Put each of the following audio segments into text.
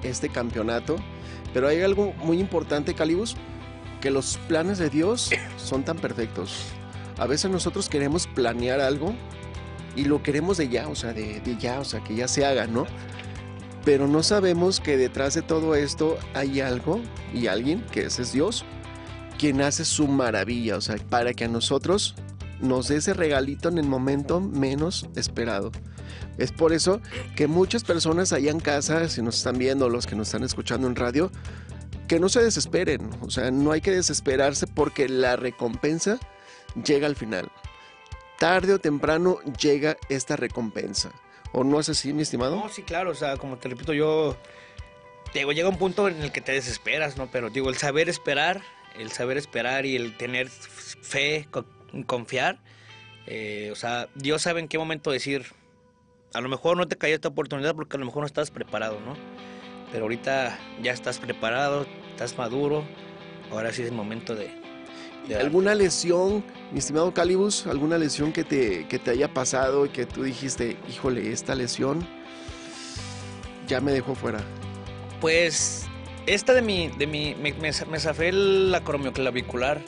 este campeonato, pero hay algo muy importante, Calibus, que los planes de Dios son tan perfectos. A veces nosotros queremos planear algo y lo queremos de ya, o sea, de ya, o sea, que ya se haga, ¿no? Pero no sabemos que detrás de todo esto hay algo y alguien, que ese es Dios, quien hace su maravilla, o sea, para que a nosotros nos dé ese regalito en el momento menos esperado. Es por eso que muchas personas allá en casa, si nos están viendo, los que nos están escuchando en radio, que no se desesperen, o sea, no hay que desesperarse porque la recompensa llega al final. Tarde o temprano llega esta recompensa. ¿O no es así, mi estimado? No, sí, claro, o sea, como te repito, digo, llega un punto en el que te desesperas, ¿no? Pero digo, el saber esperar y el tener fe, confiar, o sea, Dios sabe en qué momento decir, a lo mejor no te cayó esta oportunidad porque a lo mejor no estás preparado, ¿no? Pero ahorita ya estás preparado, estás maduro, ahora sí es el momento de ¿Alguna lesión, mi estimado Calibus, alguna lesión que te haya pasado y que tú dijiste, híjole, esta lesión ya me dejó fuera? Pues esta me zafé la acromioclavicular,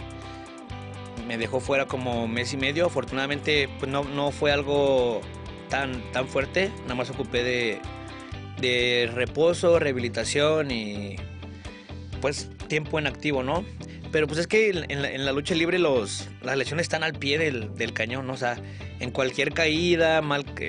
me dejó fuera como mes y medio. Afortunadamente pues no fue algo tan fuerte, nada más ocupé de reposo, rehabilitación y pues tiempo en activo, ¿no? Pero pues es que en la lucha libre las lesiones están al pie del cañón, ¿no? O sea, en cualquier caída,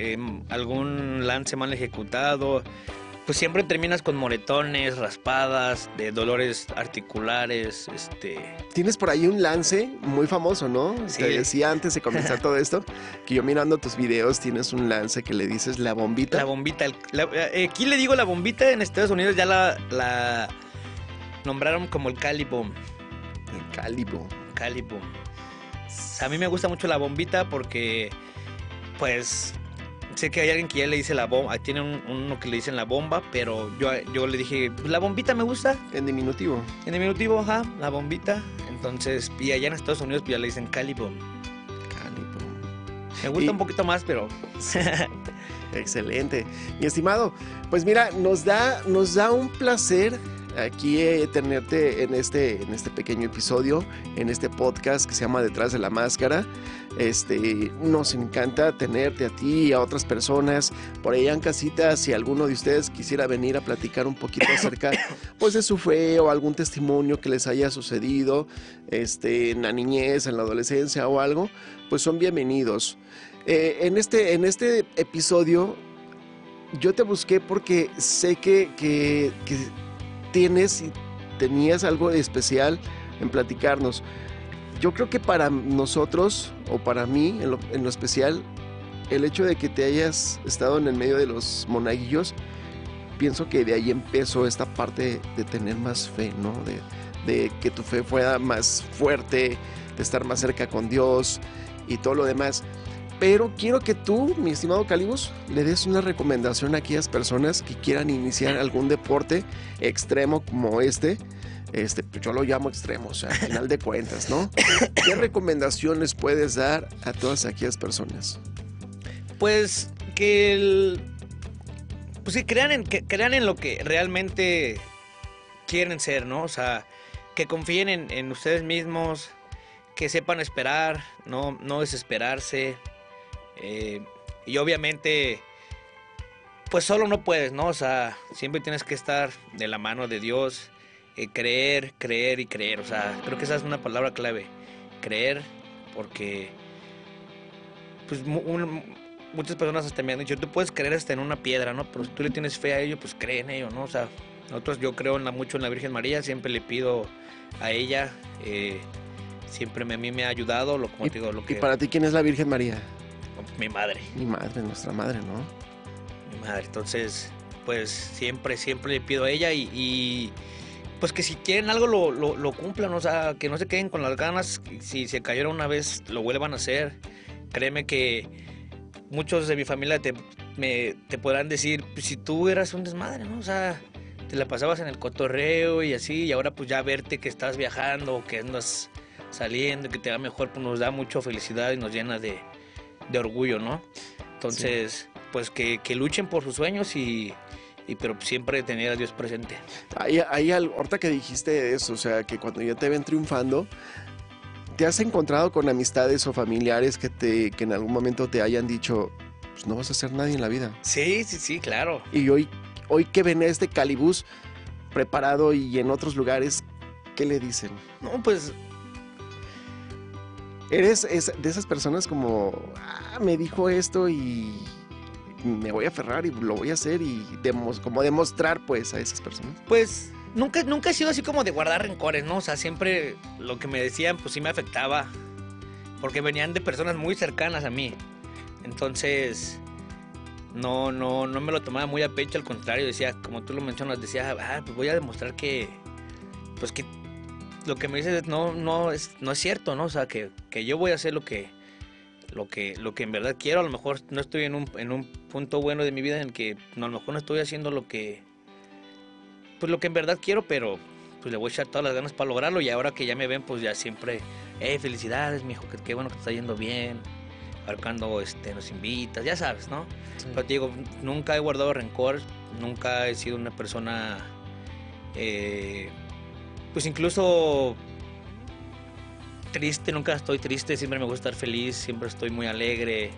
algún lance mal ejecutado, pues siempre terminas con moretones, raspadas, de dolores articulares, Tienes por ahí un lance muy famoso, ¿no? Sí. Te decía antes de comenzar todo esto, que yo mirando tus videos tienes un lance que le dices la bombita. La bombita, aquí le digo la bombita, en Estados Unidos ya la nombraron como el Calibomb. El Calibomb. A mí me gusta mucho la bombita porque, pues, sé que hay alguien que ya le dice la bomba, tiene uno que le dicen la bomba, pero yo le dije, pues, la bombita me gusta. En diminutivo. En diminutivo, ajá, la bombita. Entonces, y allá en Estados Unidos pues ya le dicen Calibomb. Me gusta un poquito más, pero... Excelente. Mi estimado, pues mira, nos da un placer aquí tenerte en este pequeño episodio, en este podcast que se llama Detrás de la Máscara. Nos encanta tenerte a ti y a otras personas por allá en casita. Si alguno de ustedes quisiera venir a platicar un poquito acerca pues de su fe o algún testimonio que les haya sucedido en la niñez, en la adolescencia o algo, pues son bienvenidos. En este episodio yo te busqué porque sé que tenías algo de especial en platicarnos. Yo creo que para nosotros, o para mí en lo especial, el hecho de que te hayas estado en el medio de los monaguillos, pienso que de ahí empezó esta parte de tener más fe, ¿no? De que tu fe fuera más fuerte, de estar más cerca con Dios y todo lo demás. Pero quiero que tú, mi estimado Calibus, le des una recomendación a aquellas personas que quieran iniciar algún deporte extremo como pues yo lo llamo extremo, o sea, al final de cuentas, ¿no? ¿Qué recomendaciones puedes dar a todas aquellas personas? Pues que crean en lo que realmente quieren ser, ¿no? O sea, que confíen en ustedes mismos, que sepan esperar, no desesperarse. Y obviamente pues solo no puedes, ¿no? O sea, siempre tienes que estar de la mano de Dios, creer y creer. O sea, creo que esa es una palabra clave, creer, porque pues muchas personas hasta me han dicho, tú puedes creer hasta en una piedra, ¿no? Pero si tú le tienes fe a ello, pues cree en ello, ¿no? O sea, yo creo mucho en la Virgen María, siempre le pido a ella, siempre a mí me ha ayudado, ¿Y para ti quién es la Virgen María? Mi madre. Mi madre, nuestra madre, ¿no? Mi madre, entonces, pues siempre le pido a ella y pues que si quieren algo lo cumplan, o sea, que no se queden con las ganas, si se cayeron una vez, lo vuelvan a hacer. Créeme que muchos de mi familia te podrán decir, pues, si tú eras un desmadre, ¿no? O sea, te la pasabas en el cotorreo y así, y ahora pues ya verte que estás viajando, que andas saliendo, que te va mejor, pues nos da mucha felicidad y nos llena de orgullo, ¿no? Entonces, sí, pues que luchen por sus sueños y pero siempre tener a Dios presente. Hay algo, ahorita que dijiste eso, o sea, que cuando ya te ven triunfando, ¿te has encontrado con amistades o familiares que en algún momento te hayan dicho, pues no vas a ser nadie en la vida? Sí, claro. Y hoy que ven a este Calibus preparado y en otros lugares, ¿qué le dicen? No, pues... Eres de esas personas como, me dijo esto y me voy a aferrar y lo voy a hacer y como demostrar pues a esas personas. Pues nunca he sido así como de guardar rencores, ¿no? O sea, siempre lo que me decían pues sí me afectaba porque venían de personas muy cercanas a mí. Entonces no me lo tomaba muy a pecho, al contrario, decía, como tú lo mencionas, decía, pues voy a demostrar que lo que me dices no es cierto, ¿no? O sea, que yo voy a hacer lo que en verdad quiero. A lo mejor no estoy en un punto bueno de mi vida en el que a lo mejor no estoy haciendo lo que en verdad quiero, pero pues le voy a echar todas las ganas para lograrlo. Y ahora que ya me ven, pues ya siempre, felicidades, mijo, qué bueno que te está yendo bien. A ver cuando nos invitas, ya sabes, ¿no? Sí. Pero te digo, nunca he guardado rencor, nunca he sido una persona, pues incluso triste, nunca estoy triste, siempre me gusta estar feliz, siempre estoy muy alegre.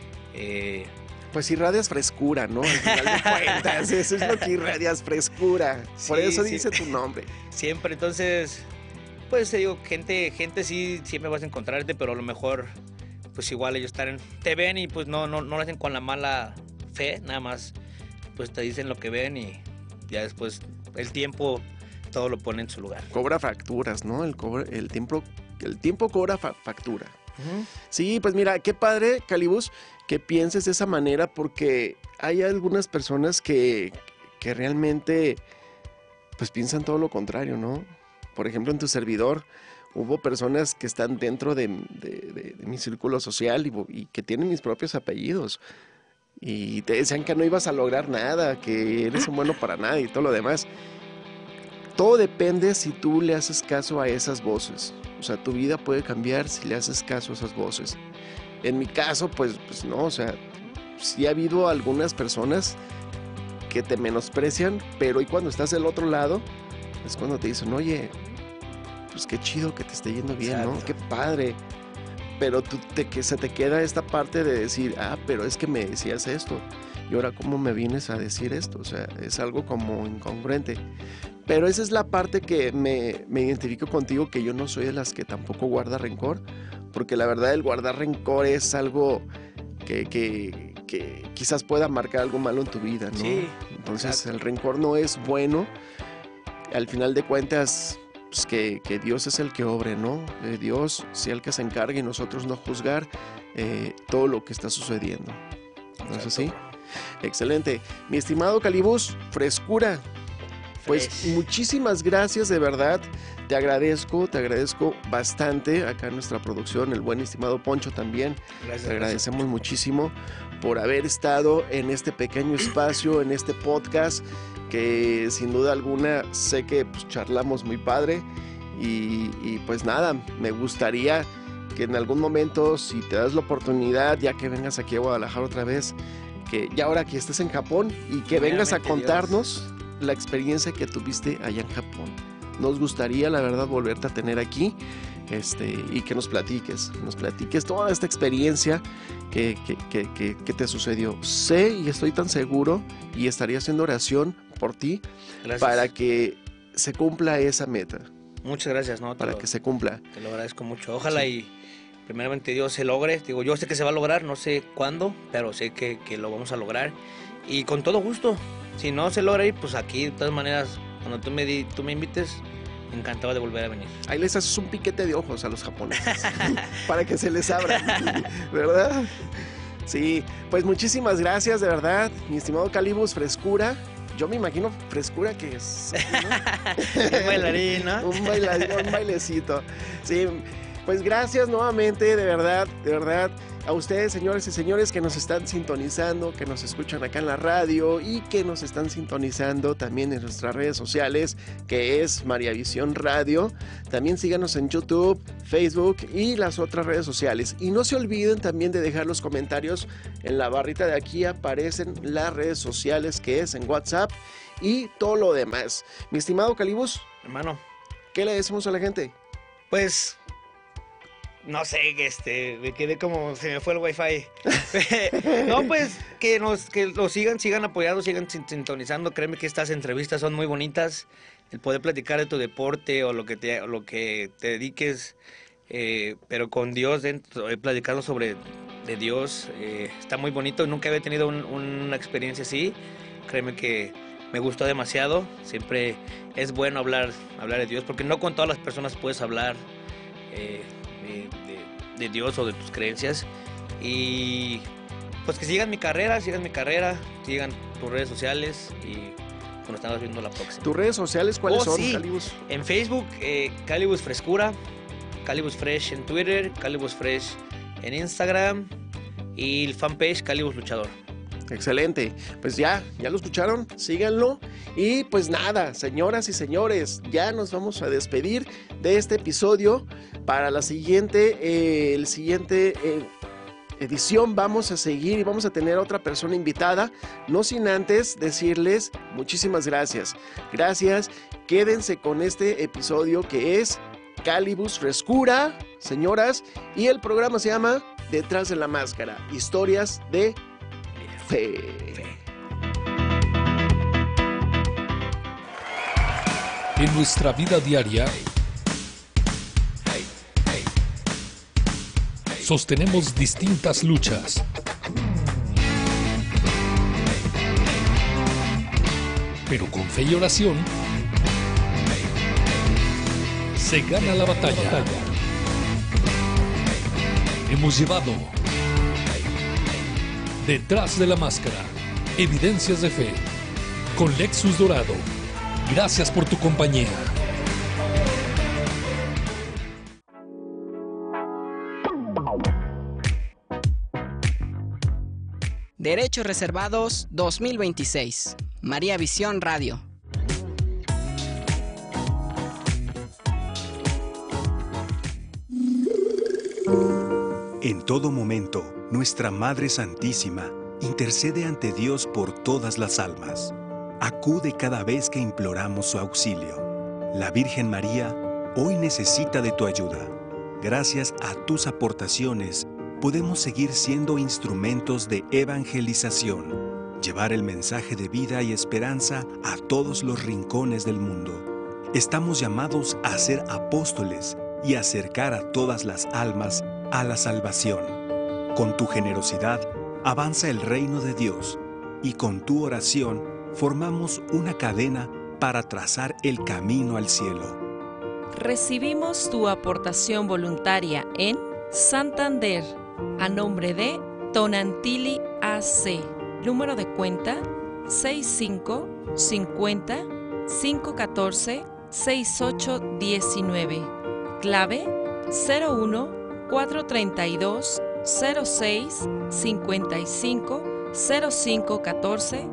Pues irradias frescura, ¿no? Al final de cuentas, eso es lo que irradias, frescura. Por eso dice tu nombre. Siempre, entonces, pues te digo, gente sí, siempre vas a encontrarte, pero a lo mejor, pues igual ellos te ven y pues no lo hacen con la mala fe, nada más, pues te dicen lo que ven y ya después el tiempo todo lo pone en su lugar. Cobra facturas, ¿no? El tiempo cobra factura. Uh-huh. Sí, pues mira, qué padre, Calibus, que pienses de esa manera, porque hay algunas personas que realmente pues piensan todo lo contrario, ¿no? Por ejemplo, en tu servidor hubo personas que están dentro de mi círculo social y que tienen mis propios apellidos y te decían que no ibas a lograr nada, que eres un bueno para nada y todo lo demás. Todo depende si tú le haces caso a esas voces. O sea, tu vida puede cambiar si le haces caso a esas voces. En mi caso, pues no, o sea, sí ha habido algunas personas que te menosprecian, pero y cuando estás del otro lado, es cuando te dicen, oye, pues qué chido que te esté yendo bien, exacto, ¿no? Qué padre. Pero se te queda esta parte de decir, pero es que me decías esto, y ahora cómo me vienes a decir esto, o sea, es algo como incongruente. Pero esa es la parte que me identifico contigo, que yo no soy de las que tampoco guarda rencor, porque la verdad el guardar rencor es algo que quizás pueda marcar algo malo en tu vida, ¿no? Sí, entonces exacto. El rencor no es bueno. Al final de cuentas, pues que Dios es el que obre, ¿no? Dios sea el que se encargue y nosotros no juzgar todo lo que está sucediendo. ¿No es así? Excelente. Mi estimado Calibus, frescura. Pues muchísimas gracias, de verdad. Te agradezco bastante. Acá en nuestra producción, el buen estimado Poncho también. Gracias. Te agradecemos muchísimo por haber estado en este pequeño espacio, en este podcast, que sin duda alguna sé que pues, charlamos muy padre. Y pues nada, me gustaría que en algún momento, si te das la oportunidad, ya que vengas aquí a Guadalajara otra vez, que ya ahora que estés en Japón y que vengas a contarnos la experiencia que tuviste allá en Japón. Nos gustaría, la verdad, volverte a tener aquí y que nos platiques toda esta experiencia que te sucedió. Sé y estoy tan seguro y estaría haciendo oración por ti. Gracias. Para que se cumpla esa meta. Muchas gracias, ¿no? Para que se cumpla. Te lo agradezco mucho. Ojalá sí. Y primeramente Dios se logre. Digo, yo sé que se va a lograr, no sé cuándo, pero sé que lo vamos a lograr. Y con todo gusto. Si no se logra ir, pues aquí, de todas maneras, cuando tú me invites, encantado de volver a venir. Ahí les haces un piquete de ojos a los japoneses para que se les abran, ¿verdad? Sí, pues muchísimas gracias, de verdad, mi estimado Calibus, frescura. Yo me imagino frescura que es, ¿no? Un bailarín, ¿no? un bailecito. Sí, Pues gracias nuevamente, de verdad, a ustedes, señores y señores, que nos están sintonizando, que nos escuchan acá en la radio y que nos están sintonizando también en nuestras redes sociales, que es María Visión Radio. También síganos en YouTube, Facebook y las otras redes sociales. Y no se olviden también de dejar los comentarios. En la barrita de aquí aparecen las redes sociales, que es en WhatsApp y todo lo demás. Mi estimado Calibus, hermano, ¿qué le decimos a la gente? Pues no sé, me quedé como, se me fue el wifi. No, pues, que lo sigan apoyando, sigan sintonizando. Créeme que estas entrevistas son muy bonitas. El poder platicar de tu deporte o lo que te dediques, pero con Dios dentro, platicando de Dios, está muy bonito. Nunca había tenido una experiencia así. Créeme que me gustó demasiado. Siempre es bueno hablar de Dios, porque no con todas las personas puedes hablar de Dios o de tus creencias. Y pues que sigan mi carrera, sigan tus redes sociales y nos estamos viendo la próxima. ¿Tus redes sociales cuáles son, sí. Calibus? En Facebook, Calibus Frescura, Calibus Fresh en Twitter, Calibus Fresh en Instagram y el fanpage Calibus Luchador. Excelente, pues ya lo escucharon, síganlo. Y pues nada, señoras y señores, ya nos vamos a despedir de este episodio. Para la siguiente edición vamos a seguir y vamos a tener a otra persona invitada, no sin antes decirles muchísimas gracias. Gracias, quédense con este episodio que es Calibus Frescura, señoras, y el programa se llama Detrás de la Máscara, historias de fe. En nuestra vida diaria sostenemos distintas luchas. Pero con fe y oración se gana la batalla. Hemos llevado Detrás de la Máscara, evidencias de fe, con Lexus Dorado. Gracias por tu compañía. Derechos Reservados 2026. María Visión Radio. En todo momento, nuestra Madre Santísima intercede ante Dios por todas las almas. Acude cada vez que imploramos su auxilio. La Virgen María hoy necesita de tu ayuda. Gracias a tus aportaciones, podemos seguir siendo instrumentos de evangelización, llevar el mensaje de vida y esperanza a todos los rincones del mundo. Estamos llamados a ser apóstoles y acercar a todas las almas a la salvación. Con tu generosidad, avanza el reino de Dios y con tu oración formamos una cadena para trazar el camino al cielo. Recibimos tu aportación voluntaria en Santander, a nombre de Tonantili AC, número de cuenta 65 50 514 6819, clave 01 432 06 55 0514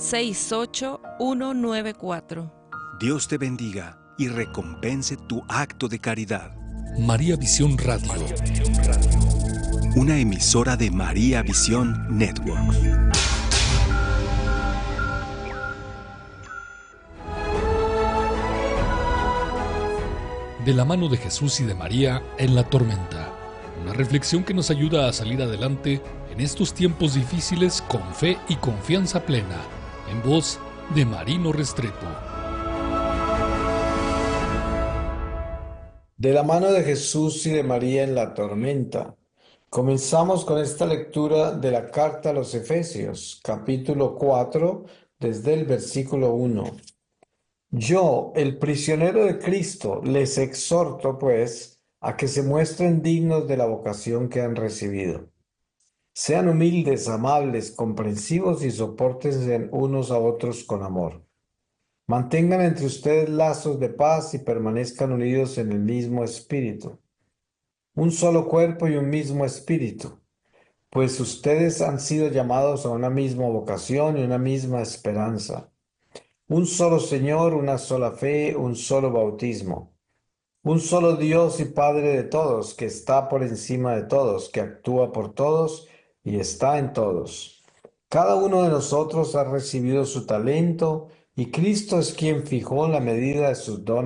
68194. Dios te bendiga y recompense tu acto de caridad. María Visión Radio. Una emisora de María Visión Network. De la mano de Jesús y de María en la tormenta. Una reflexión que nos ayuda a salir adelante en estos tiempos difíciles con fe y confianza plena. En voz de Marino Restrepo. De la mano de Jesús y de María en la tormenta. Comenzamos con esta lectura de la carta a los Efesios, capítulo 4, desde el versículo 1. Yo, el prisionero de Cristo, les exhorto, pues, a que se muestren dignos de la vocación que han recibido. Sean humildes, amables, comprensivos y sopórtense unos a otros con amor. Mantengan entre ustedes lazos de paz y permanezcan unidos en el mismo espíritu. un solo cuerpo y un mismo espíritu, pues ustedes han sido llamados a una misma vocación y una misma esperanza. Un solo Señor, una sola fe, un solo bautismo. Un solo Dios y Padre de todos, que está por encima de todos, que actúa por todos y está en todos. Cada uno de nosotros ha recibido su talento y Cristo es quien fijó la medida de sus dones